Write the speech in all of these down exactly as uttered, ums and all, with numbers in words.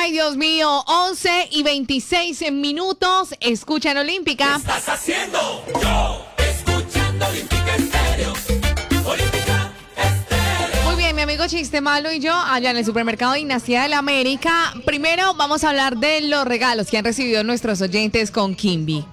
Ay, Dios mío, once y veintiséis minutos. Escuchan Olímpica. ¿Qué estás haciendo? Yo, escuchando Olímpica Estéreo. Olímpica Estéreo. Muy bien, mi amigo Chiste Malo y yo, allá en el supermercado Dinastía de la América. Primero vamos a hablar de los regalos que han recibido nuestros oyentes con Kimby.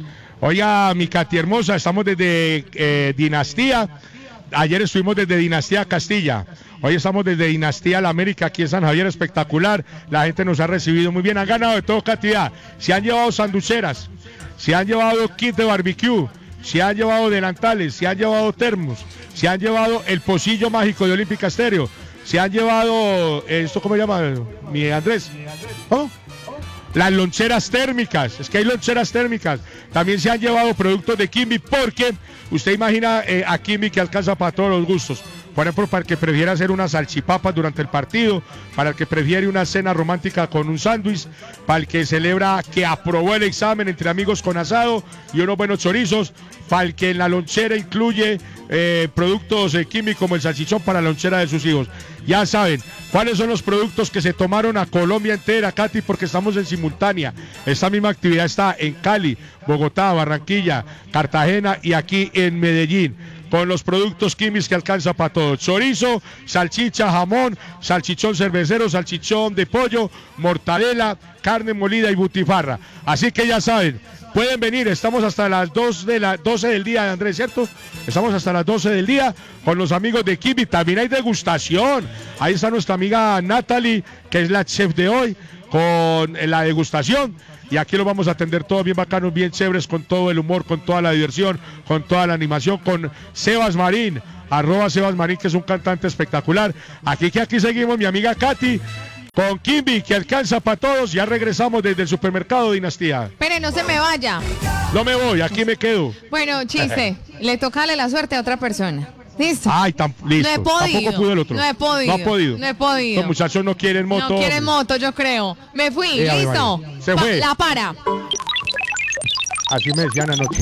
Oiga, mi Katy hermosa, estamos desde eh, Dinastía. Ayer estuvimos desde Dinastía Castilla. Hoy estamos desde Dinastía La América, aquí en San Javier, espectacular. La gente nos ha recibido muy bien, han ganado de todo cantidad. Se han llevado sanducheras, se han llevado kit de barbecue, se han llevado delantales, se han llevado termos, se han llevado el pocillo mágico de Olímpica Estéreo, se han llevado, ¿esto cómo se llama, mi Andrés? ¿Oh? Las loncheras térmicas, es que hay loncheras térmicas. También se han llevado productos de Kimby, porque usted imagina eh, a Kimby que alcanza para todos los gustos. Por ejemplo, para el que prefiera hacer unas salchipapas durante el partido, para el que prefiere una cena romántica con un sándwich, para el que celebra que aprobó el examen entre amigos con asado y unos buenos chorizos, para el que en la lonchera incluye eh, productos eh, químicos como el salchichón para la lonchera de sus hijos. Ya saben, ¿cuáles son los productos que se tomaron a Colombia entera, Katy? Porque estamos en simultánea. Esta misma actividad está en Cali, Bogotá, Barranquilla, Cartagena y aquí en Medellín, con los productos químicos que alcanza para todo: chorizo, salchicha, jamón, salchichón cervecero, salchichón de pollo, mortadela, carne molida y butifarra. Así que ya saben, pueden venir, estamos hasta las dos de la, doce del día, Andrés, ¿cierto? Estamos hasta las doce del día con los amigos de Kimby. También hay degustación. Ahí está nuestra amiga Natalie, que es la chef de hoy, con la degustación. Y aquí lo vamos a atender todos bien bacanos, bien chéveres, con todo el humor, con toda la diversión, con toda la animación, con Sebas Marín, arroba Sebas Marín, que es un cantante espectacular. Aquí que aquí seguimos, mi amiga Katy, con Kimby, que alcanza para todos. Ya regresamos desde el supermercado Dinastía. Espere, no se me vaya. No me voy, aquí me quedo. Bueno, Chiste, le toca darle la suerte a otra persona. ¿Listo? Ay, tan, listo. No he podido. Tampoco pudo el otro. No he podido. No ha podido. No he podido. Los muchachos no quieren moto. No quieren moto, yo creo. Me fui, Eh, listo. vale. Se fue. Pa- la para. Así me decían anoche.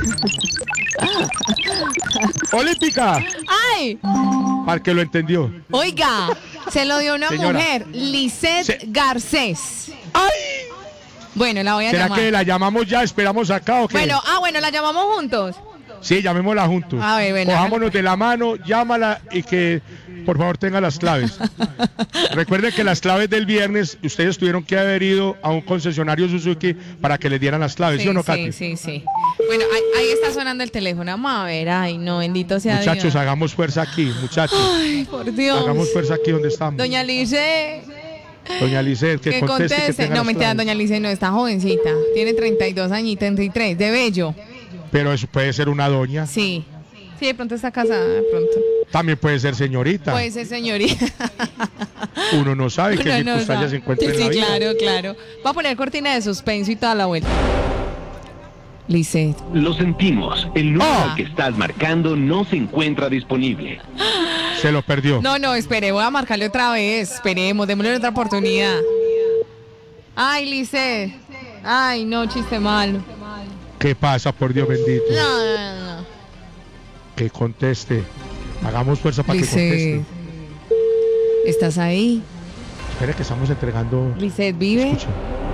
Olímpica. ¡Ay! Para el que lo entendió. Oiga, se lo dio una Señora. mujer, Lisette Se- Garcés. ¡Ay! Bueno, la voy a ¿Será llamar. que la llamamos ya? ¿Esperamos acá o qué? Bueno, ah, bueno, la llamamos juntos. Sí, llamémosla juntos. A ver, bueno. Cojámonos de la mano, llámala y que por favor tenga las claves. Recuerden que las claves del viernes, ustedes tuvieron que haber ido a un concesionario Suzuki para que les dieran las claves, ¿sí, Sí, o no, sí, Katy? sí, sí. Bueno, ahí, ahí está sonando el teléfono. Vamos a ver. Ay, no, bendito sea Muchachos, Dios. hagamos fuerza aquí, muchachos. Ay, por Dios. Hagamos fuerza aquí donde estamos. Doña Lice, Doña Lisette, que, que conteste, conteste. que tenga No, las mentira, claves. doña Lice no, está jovencita. Tiene treinta y dos añitos, treinta y tres, de bello. Pero eso puede ser una doña. Sí. Sí, de pronto está casada, de pronto. También puede ser señorita. Puede ser señorita. Uno no sabe qué Uno no circunstancias sabe. se encuentra en Sí, la vida. claro, claro. Va a poner cortina de suspenso y toda la vuelta. Lisette. Lo sentimos. El número Ah. al que estás marcando no se encuentra disponible. Se lo perdió. No, no, espere, voy a marcarle otra vez. Esperemos, démosle otra oportunidad. Ay, Lisette. Ay, no, chiste malo. ¿Qué pasa, por Dios bendito? No, no, no. Que conteste. Hagamos fuerza para que Lisette, conteste. ¿estás ahí? Espere que estamos entregando. Lisette, ¿vive? Escucha.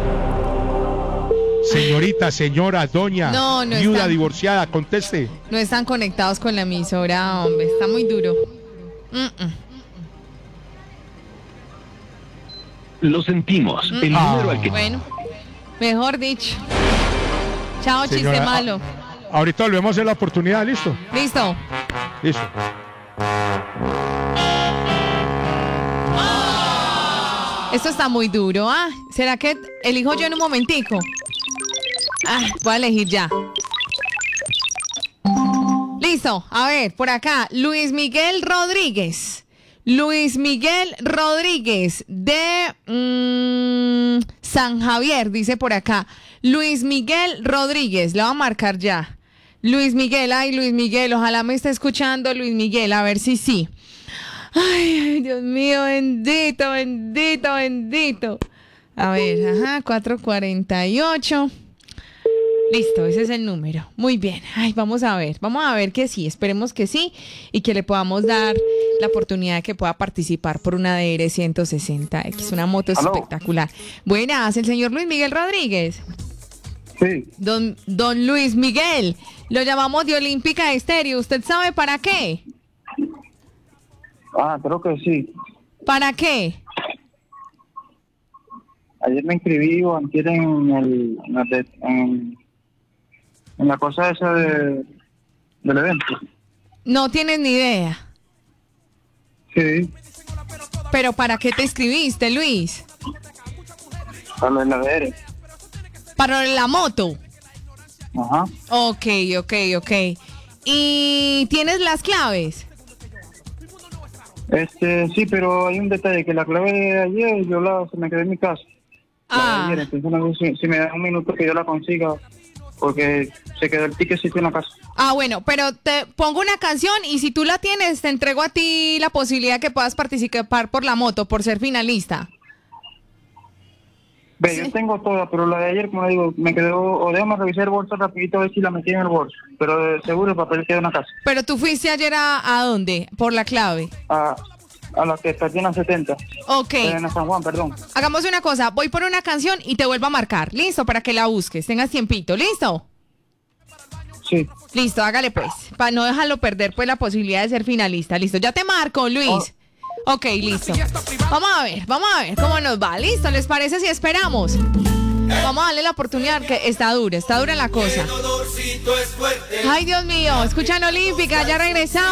Señorita, señora, doña, No, no viuda, está. divorciada, conteste. No están conectados con la emisora, hombre. Está muy duro. Mm-mm. Lo sentimos. El Ah. número al que Bueno, mejor dicho. Chao, chiste Señora, malo. a- ahorita volvemos a hacer la oportunidad, ¿listo? Listo. Listo. Esto está muy duro, ¿ah? ¿Será que elijo yo en un momentico? Ah, voy a elegir ya. Listo, a ver, por acá, Luis Miguel Rodríguez. Luis Miguel Rodríguez de mm, San Javier, dice por acá. Luis Miguel Rodríguez, le voy a marcar ya. Luis Miguel, ay Luis Miguel, ojalá me esté escuchando Luis Miguel, a ver si sí. Ay, ay, Dios mío, bendito, bendito, bendito. A ver, ajá, cuatro cuarenta y ocho. Listo, ese es el número. Muy bien. Ay, vamos a ver. Vamos a ver que sí. Esperemos que sí y que le podamos dar la oportunidad de que pueda participar por una D R ciento sesenta X, una moto ¿Aló? espectacular. Buenas, el señor Luis Miguel Rodríguez. Sí. Don, don Luis Miguel, lo llamamos de Olímpica Estéreo. ¿Usted sabe para qué? Ah, creo que sí. ¿Para qué? Ayer me inscribí o antier en, el, en, la de- en, en la cosa esa de, del evento. No tienes ni idea. Sí, ¿Pero para qué te inscribiste, Luis? para lo de la D R. Para la moto. Ajá. Ok, ok, ok. ¿Y tienes las claves? Este, sí, pero hay un detalle, que la clave de ayer yo la, se me quedó en mi casa. La de Ah, ayer, entonces no sé si, si me da un minuto que yo la consiga, porque se quedó el ticketcito en la casa. ah, bueno, pero te pongo una canción y si tú la tienes, te entrego a ti la posibilidad que puedas participar por la moto, por ser finalista. Ve, Sí. yo tengo todas, pero la de ayer, como le digo, me quedó, o déjame revisar el bolso rapidito a ver si la metí en el bolso, pero de seguro el papel quedó en la casa. Pero tú fuiste ayer a, ¿a dónde? Por la clave. A, a la que está aquí en la setenta. Ok. Eh, en la San Juan, perdón. Hagamos una cosa, voy por una canción y te vuelvo a marcar. ¿Listo? Para que la busques, tengas tiempito. ¿Listo? Sí. Listo, hágale pues. Para no dejarlo perder pues la posibilidad de ser finalista. Listo, ya te marco, Luis. Ok, listo. Vamos a ver, vamos a ver cómo nos va. ¿Listo? ¿Les parece si esperamos? Vamos a darle la oportunidad, que está dura, está dura la cosa. El olorcito es fuerte. Ay, Dios mío, escuchan Olímpica, ya regresamos.